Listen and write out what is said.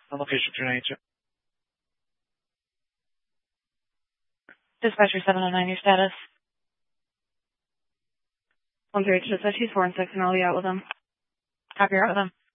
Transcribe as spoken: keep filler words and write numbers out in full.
On location two ninety-two. Dispatcher seven oh nine, your status? one three eight just said she's four and six and I'll be out with them. Copy, you're out with them.